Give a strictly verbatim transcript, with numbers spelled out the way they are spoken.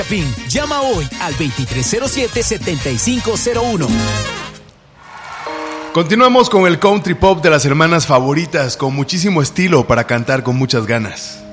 Llama hoy al veintitrés cero siete, setenta y cinco cero uno. Continuamos con el country pop de las hermanas favoritas, con muchísimo estilo para cantar con muchas ganas.